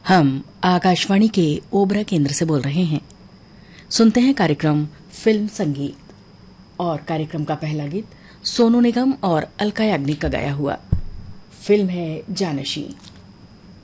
हम आकाशवाणी के ओबरा केंद्र से बोल रहे हैं। सुनते हैं कार्यक्रम फिल्म संगीत, और कार्यक्रम का पहला गीत सोनू निगम और अलका याग्निक का गाया हुआ। फिल्म है जानशी।